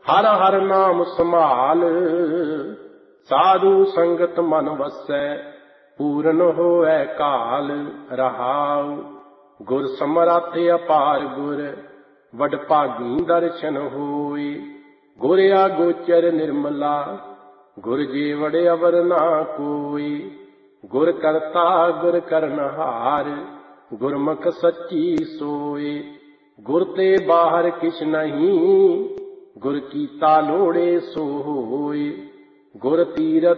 हर हर नाम संभाल, साधु संगत मन वसै, पूरन होए काल रहाउ। गुर समरथ अपार गुर, वड भागी दर्शन होए। गुर आगोचर निर्मला, गुर जेवड़ अवर ना कोई। गुर करता गुर करनहार, गुरमुख सच्ची सोए। गुर ते बाहर किछ नहीं, गुर कीता लोड़े सो होए। गुर तीरथ